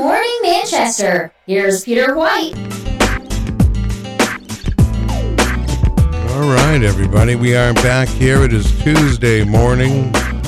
Morning Manchester. Here's Peter White. All right, everybody. We are back here. It is Tuesday morning.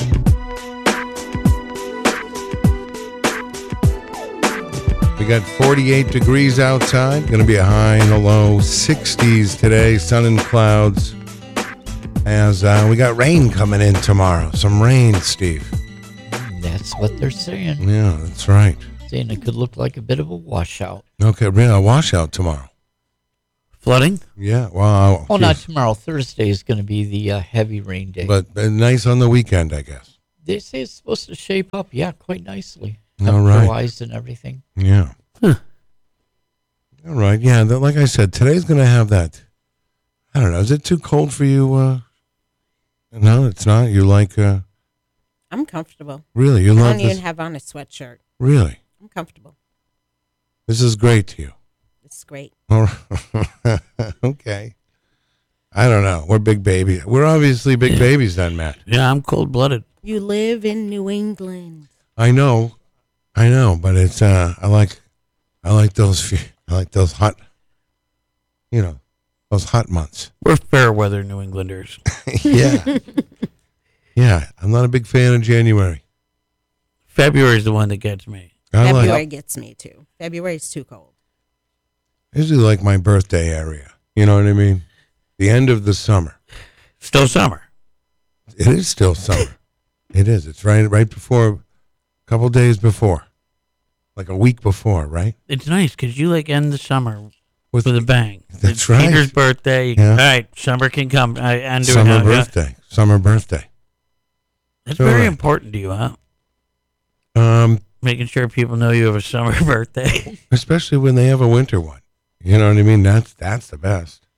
We got 48 degrees outside. Going to be a high and a low. 60s today. Sun and clouds. As we got rain coming in tomorrow. Some rain, Steve. That's what they're saying. Yeah, that's right. Saying it could look like a bit of a washout. Okay, a washout tomorrow. Flooding? Yeah, wow. Oh, not tomorrow. Thursday is going to be the heavy rain day. But nice on the weekend, I guess. They say it's supposed to shape up, quite nicely. All right. Wise and everything. Yeah. All right. Yeah, like I said, today's going to have that. I don't know. Is it too cold for you? No, it's not. You like... I'm comfortable. Really? You I love don't this? even have on a sweatshirt. Really? I'm comfortable. This is great to you. It's great. All right. Okay. I don't know. We're big babies. We're obviously big babies then, Matt. Yeah, I'm cold-blooded. You live in New England. I know, but it's I like those hot, those hot months. We're fair weather New Englanders. Yeah. Yeah, I'm not a big fan of January. February's the one that gets me. February gets me too. February's too cold. I usually like my birthday area. You know what I mean? The end of the summer. Still summer. It is still summer. It is. It's right before, a couple days before, like a week before, right? It's nice because you end the summer With a bang. That's It's right. Peter's birthday. Yeah. All right, summer can come. Summer birthday. Summer birthday. That's All very right. important to you, huh? Um, Making sure people know you have a summer birthday. especially when they have a winter one. You know what I mean? That's the best.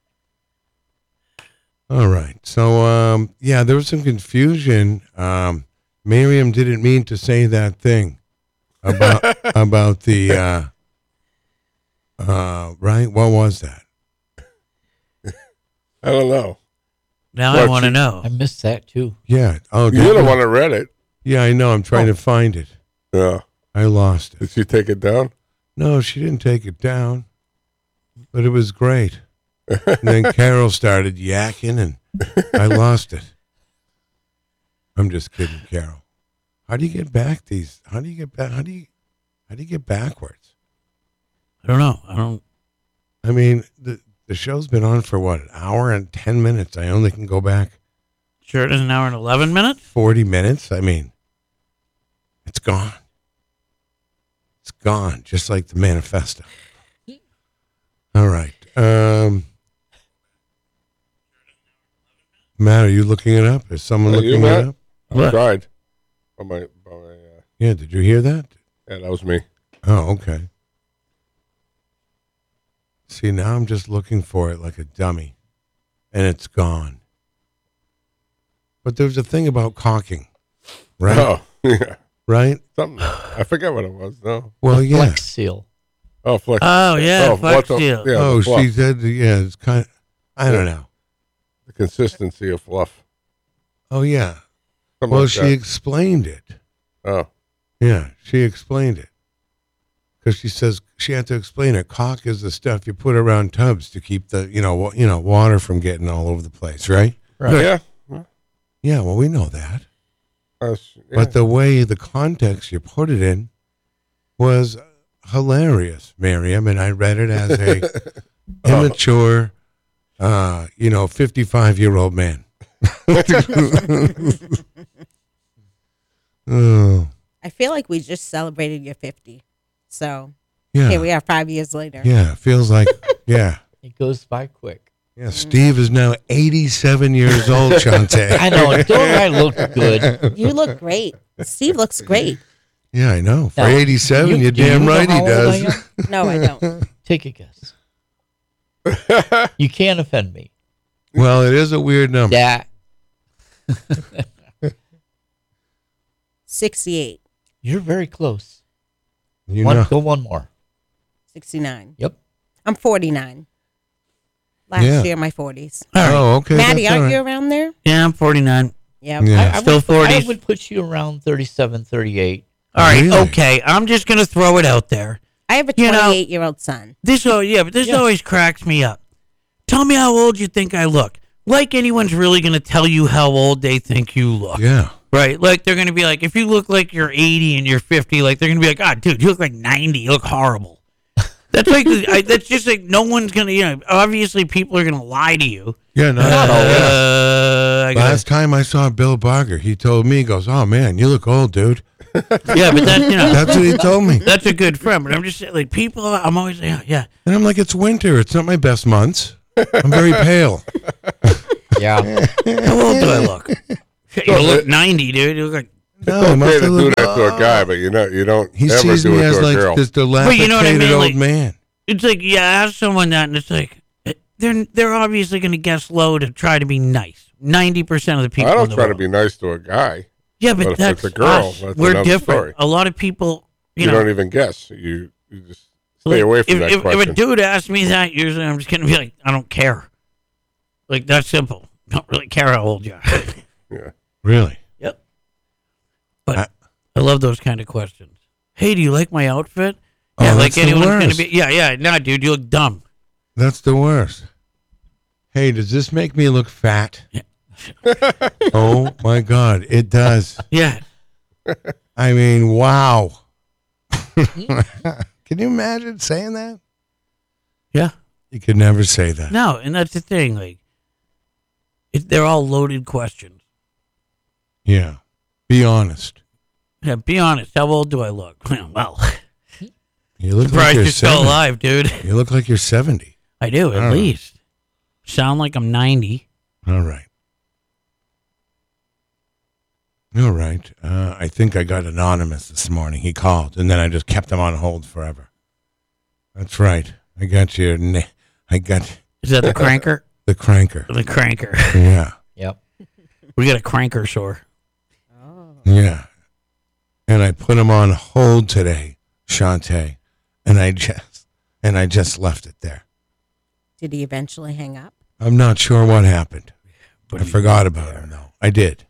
All right. So, there was some confusion. Miriam didn't mean to say that thing about the right? What was that? I don't know. Now What, I want to you- know. I missed that, too. Yeah. Oh, You're the one that read it. Yeah, I know. I'm trying to find it. Yeah. I lost it. Did she take it down? No, she didn't take it down, but it was great. And then Carol started yakking, and I lost it. I'm just kidding, Carol. How do you get back these? How do you get back? How do you get backwards? I don't know. I mean, the show's been on for what, an hour and 10 minutes. I only can go back Sure, it is an hour and 11 minutes? 40 minutes. I mean, it's gone. It's gone, just like the manifesto. All right. Matt, are you looking it up? Is someone Are you, looking Matt? it up? I What? tried. Yeah, did you hear that? Yeah, that was me. Oh, okay. See, now I'm just looking for it like a dummy, and it's gone. But there's a thing about caulking, right? Oh, yeah. Right? Something. I forget what it was. No. Well, yeah. Flex seal. Oh, Flex. Oh, yeah, Flex what's up? Seal. Yeah, Oh, the fluff. she said, yeah, it's kind of, I don't know. The consistency of fluff. Oh, yeah. Something Well, like she that. explained it. Oh. Yeah, she explained it. Because she says she had to explain it. Caulk is the stuff you put around tubs to keep the, water from getting all over the place, right? Right. Yeah. Yeah, well, we know that. Yeah. But the way, the context you put it in was hilarious, Miriam, and I read it as a immature, 55-year-old man. Oh, I feel like we just celebrated your 50. So yeah. here we are 5 years later. Yeah, feels like, yeah. It goes by quick. Yeah, Steve is now 87 years old, Shante. I know. Don't I look good? You look great. Steve looks great. Yeah, I know. For Now, 87, you're do you damn know right he how old I does. am? No, I don't. Take a guess. You can't offend me. Well, it is a weird number. That 68, you're very close. You know. Go one more. 69. Yep. I'm 49. Last Yeah. year, my 40s. Oh, okay. Maddie, that's all aren't you right. around there? Yeah, I'm 49. Yep. Yeah. I Still would, 40s. I would put you around 37, 38. All right, Really? okay. I'm just gonna throw it out there. I have a You know- 28-year-old son. This always cracks me up. Tell me how old you think I look. Like anyone's really gonna tell you how old they think you look. Yeah. Right? Like they're gonna be like, if you look like you're 80 and you're 50, like they're gonna be like, "Ah, dude, you look like 90. You look horrible." That's like that's just like no one's gonna. Obviously people are gonna lie to you. Yeah, no. I gotta- Last time I saw Bill Barger, he told me, he goes, "Oh man, you look old, dude." yeah, but that's That's what he told me. that's a good friend. But I'm just saying, like people, I'm always yeah. And I'm like, "It's winter. It's not my best months. I'm very pale." Yeah. How old do I look? You look 90, dude. You look like. No, It's he must okay to have do looked- that to a guy, but you don't He ever sees do me it as to a like girl. this But dilapidated you know what I mean? old Like- man. It's like ask someone that, and it's like they're obviously going to guess low to try to be nice. 90% of the people. I in don't the try to world. be nice to a guy. Yeah, but but if that's it's a girl, us. that's We're another different. story. A lot of people, You you know, don't even guess. You just stay like, away from if, that if, question. if a dude asks me that, usually I'm just going to be like, I don't care. Like that's simple. Don't really care how old you are. Yeah. Really? Yep. But I love those kind of questions. Hey, do you like my outfit? Oh, Yeah, that's like the anyone's going to worst. be. Yeah. Nah, dude, you look dumb. That's the worst. Hey, does this make me look fat? Oh my God, it does. Yeah. I mean, wow. Can you imagine saying that? Yeah. You could never say that. No, and that's the thing. Like, they're all loaded questions. Yeah. Be honest. Yeah, be honest. How old do I look? Well, You look like surprised you're you're still 70. alive, dude. You look like you're 70. I do, at All right. least. Sound like I'm 90. All right. All right. I think I got anonymous this morning. He called, and then I just kept him on hold forever. That's right. I got your. I got Is that the cranker? the cranker. The cranker. Yeah. Yep. We got a cranker sore. Yeah. And I put him on hold today, Shantae, and I just left it there. Did he eventually hang up? I'm not sure what happened. I forgot about him, though. I did.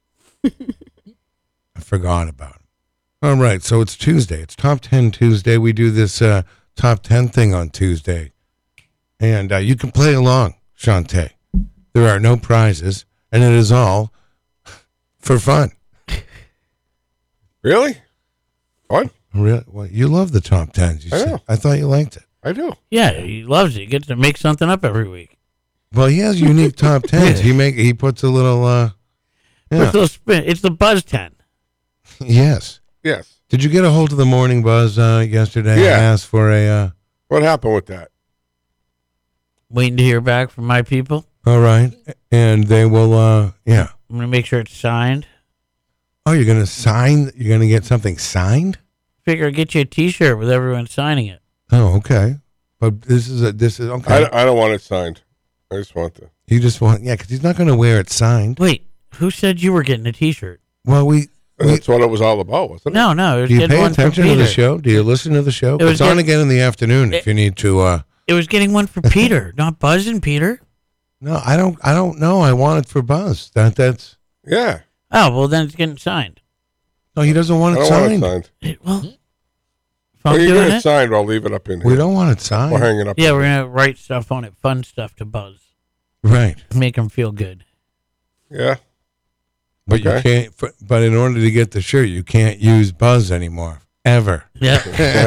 I forgot about him. All right, so it's Tuesday. It's Top 10 Tuesday. We do this Top 10 thing on Tuesday. And you can play along, Shantae. There are no prizes, and it is all for fun. Really? What? Really? Well, you love the Top 10s. You I said. know. I thought you liked it. I do. Yeah, he loves it. He gets to make something up every week. Well, he has unique Top 10s. He puts a little, yeah. It's, a little spin. It's the Buzz 10. Yes. Yes. Did you get a hold of the Morning Buzz yesterday? Yeah. I asked for a, What happened with that? Waiting to hear back from my people. all right. And they will, yeah. I'm going to make sure it's signed. Oh, you're going to sign? You're going to get something signed? Figure I'd get you a T-shirt with everyone signing it. Oh, okay. But this is okay. I don't want it signed. I just want the. You just want, yeah, because he's not going to wear it signed. Wait, who said you were getting a T-shirt? Well, That's what it was all about, wasn't it? No, it was do you getting pay one for attention to the Peter. show? Do you listen to the show? It was It's on getting- again in the afternoon if you need to. It was getting one for Peter, not Buzz and Peter. No, I don't know. I want it for Buzz. That's Yeah. Oh, well, then it's getting signed. no. He doesn't I want it don't want it signed. signed. Well, if Well, I'm you doing get it it, signed, I'll leave it up in here. We don't want it signed. We'll hang it up. yeah, in we're here. going to write stuff on it, fun stuff to Buzz. Right. Make him feel good. Yeah. But you Okay. can't. But in order to get the shirt, you can't use Buzz anymore, ever. Yeah.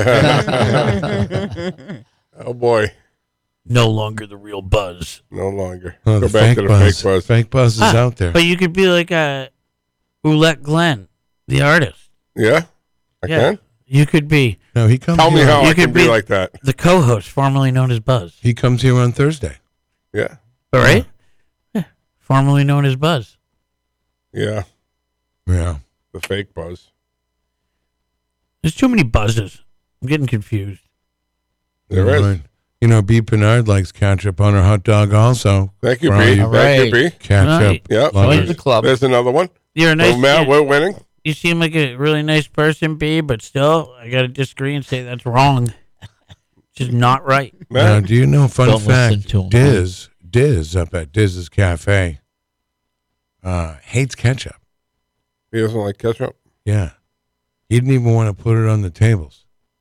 Oh boy. No longer the real Buzz. No longer. Oh, Go the back to the fake Buzz. Fake Buzz is out there. But you could be like Oulette Glenn, the artist. Yeah. I Yeah. can. You could be No, he comes. Tell me here how on- You I can could be be- like that. the co-host, formerly known as Buzz. He comes here on Thursday. Yeah. All right? Yeah. Formerly known as Buzz. Yeah. Yeah. The fake Buzz. There's too many buzzes. I'm getting confused. There is. Right. You know, B. Bernard likes ketchup on her hot dog also. Thank you, Right. B. All Thank you, right. B. Ketchup. Right. Yep. Join lovers. the club. There's another one. You're a nice So, Matt, kid. we're winning. You seem like a really nice person, B, but still, I got to disagree and say that's wrong. Just not right. Now, Matt, do you know, fun Don't listen fact, to him. Diz up at Diz's Cafe hates ketchup. he doesn't like ketchup. Yeah. He didn't even want to put it on the tables.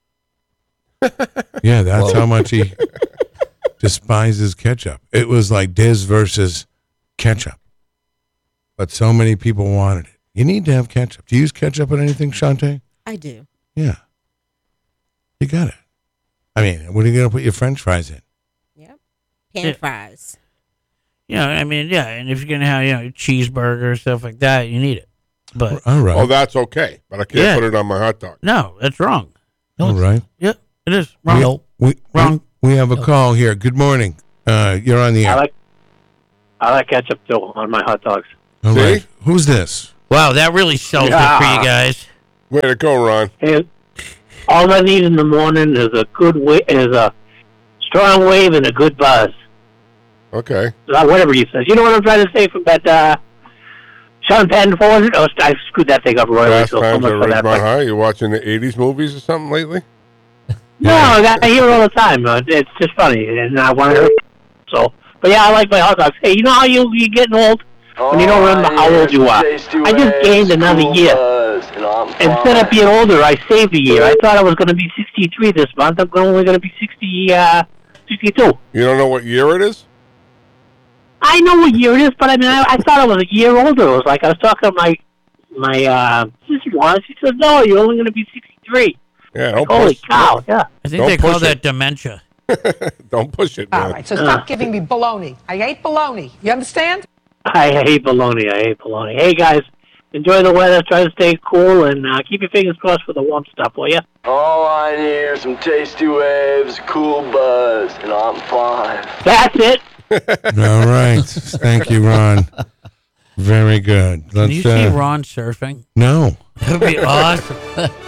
Yeah, that's how much he despises ketchup. It was like Diz versus ketchup. But so many people wanted it. You need to have ketchup. Do you use ketchup on anything, Shantae? I do. Yeah. You got it. I mean, what are you going to put your French fries in? Yep. Pan fries. I mean, yeah, and if you're gonna have cheeseburger stuff like that, you need it. But All right. Oh, that's okay, but I can't put it on my hot dog. no, that's wrong. All right. Yep, it is wrong. Wrong. We have a call here. Good morning. You're on the air. I like ketchup too on my hot dogs. All See? right. Who's this? Wow, that really sells it for you guys. Way to go, Ron. And all I need in the morning is a strong wave and a good buzz. Okay. Whatever you said. You know what I'm trying to say from that Sean Penn forward? Oh, I screwed that thing up royally. Last So times much at for that. Ridgemont High, you watching the 80s movies or something lately? No, I hear it all the time. It's just funny, and I want to hear it. So, but yeah, I like my hot dogs. Hey, you know how you're getting old when you don't remember how old you are? I just gained another year. Instead of being older, I saved a year. I thought I was going to be 63 this month. I'm only going to be 62. You don't know what year it is? I know what year it is, but I mean, I thought I was a year older. It was like I was talking to my sister-in-law. She said, "No, you're only going to be 63." Yeah, don't Holy push. cow! Yeah. I think Don't they call push that it. dementia. Don't push it, man. All right, so stop giving me baloney. I hate baloney. You understand? I hate baloney. Hey, guys, enjoy the weather. Try to stay cool, and keep your fingers crossed for the warm stuff, will you? All I need are some tasty waves, cool buzz, and I'm fine. That's it. All right. Thank you, Ron. Very good. Can you see Ron surfing? No. That would be awesome.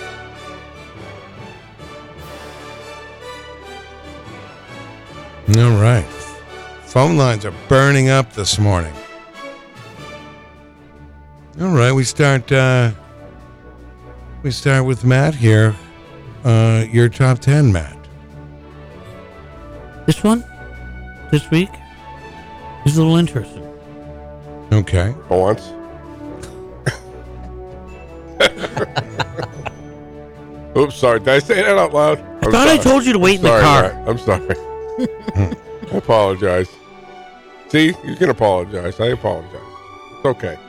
All right. Phone lines are burning up this morning. All right, we start with Matt here. Your top 10, Matt. This one, this week, is a little interesting. Okay. For once. Oops, sorry. Did I say that out loud? I thought I told you to wait in the Sorry, car. Matt. I'm sorry. I apologize. See, you can apologize. I apologize. It's okay.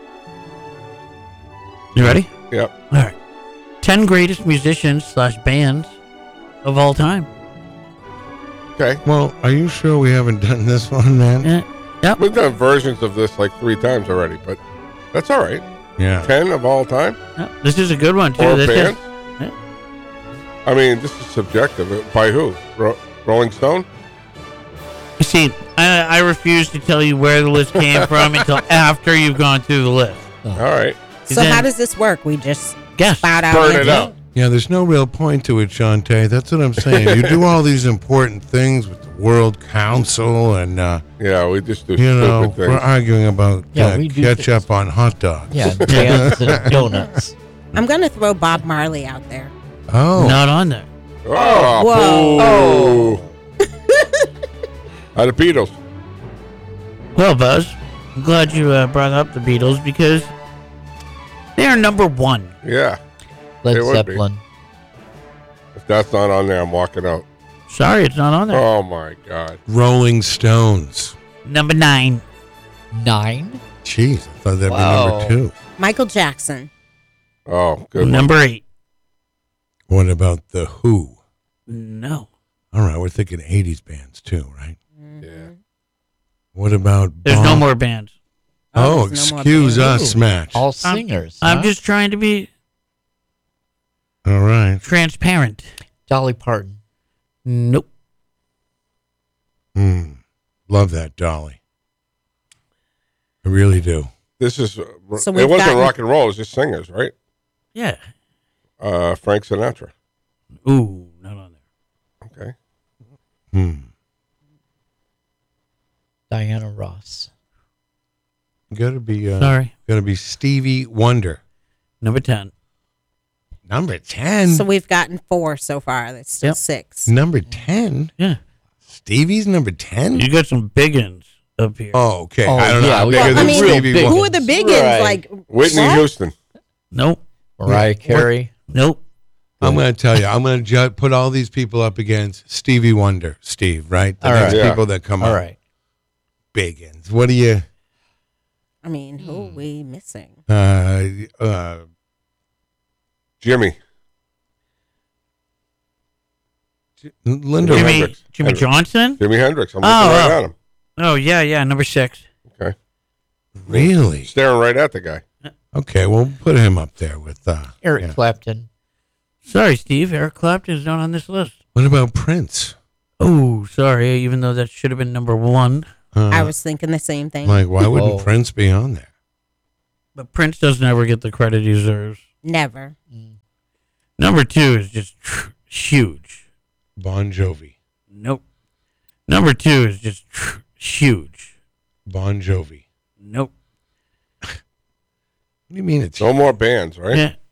You ready? Yep. All right. 10 greatest musicians / bands of all time. Okay. Well, are you sure we haven't done this one, man? Yep. We've done versions of this like 3 times already, but that's all right. Yeah. 10 of all time? Yep. This is a good one, too. Or This band? is, I mean, this is subjective. By who? Rolling Stone? you see, I refuse to tell you where the list came from until after you've gone through the list. All right. So Then- how does this work? We just Guess. spout out Burn an it idea? out. Yeah, there's no real point to it, Shantae. That's what I'm saying. You do all these important things with the World Council and, Yeah, we just do you know, stupid we're things. arguing about Yeah, we do ketchup on hot dogs. Yeah, jams and donuts. I'm going to throw Bob Marley out there. Oh. Not on there. Oh, Whoa. boo. The Beatles. Well, Buzz, I'm glad you brought up the Beatles because they are number 1. Yeah. Led It would be. Zeppelin. If that's not on there, I'm walking out. Sorry, it's not on there. Oh, my God. Rolling Stones. Number 9. 9. Jeez, I thought that'd Wow. be number 2. Michael Jackson. Oh, good one. Number 8. What about The Who? No. All right, we're thinking 80s bands too, right? Yeah. What about There's no Bob? more bands. Oh, there's no more excuse bands. us, Matt. All singers. I'm huh? just trying to be All right. transparent. Dolly Parton. Nope. Love that, Dolly. I really do. This is, So it we've wasn't gotten- rock and roll, it was just singers, right? Yeah. Frank Sinatra. Ooh, not on there. Okay. Diana Ross. Gotta be Sorry. gotta be Stevie Wonder. Number 10. Number 10. So we've gotten 4 so far. That's still Yep. 6. Number 10? Yeah. Stevie's number 10? You got some big uns up here. Oh, okay. Oh, I don't know. yeah, how we big got are I the mean, Stevie big Wonder? who are the big ones? Right. Like Whitney what? Houston. Nope. Mariah Carey. Nope. I'm going to tell you. I'm going to put all these people up against Stevie Wonder. Steve, right? The All next right. Yeah. people that come All up. right. Biggins. What do you... I mean, who are we missing? Jimmy. Linda Jimmy- Hendricks. Jimmy Johnson? Jimi Hendrix. I'm Oh, looking right oh. at him. Oh, yeah, number 6. Okay. Really? Staring right at the guy. Okay, we'll put him up there with... Eric yeah. Clapton. Sorry, Steve. Eric Clapton is not on this list. What about Prince? Oh, sorry. Even though that should have been number 1. I was thinking the same thing. Like, why wouldn't Whoa. Prince be on there? But Prince doesn't ever get the credit he deserves. Never. Number 2 is just huge. Bon Jovi. Nope. Number 2 is just huge. Bon Jovi. Nope. What do you mean it's... No more bands, right? Yeah.